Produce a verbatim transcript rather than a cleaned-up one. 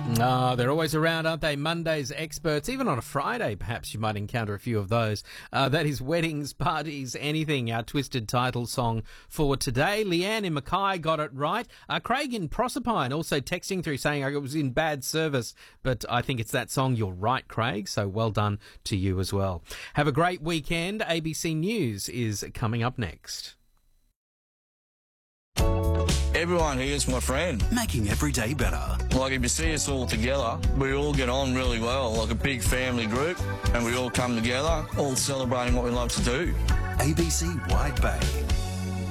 Oh, they're always around, aren't they? Monday's experts, even on a Friday, perhaps you might encounter a few of those. Uh, that is Weddings, Parties, Anything, our twisted title song for today. Leanne in Mackay got it right. Uh, Craig in Proserpine also texting through saying I was in bad service, but I think it's that song. You're right, Craig, so well done to you as well. Have a great weekend. A B C News is coming up next. Everyone here is my friend. Making every day better. Like, if you see us all together, we all get on really well, like a big family group, and we all come together, all celebrating what we love to do. A B C Wide Bay.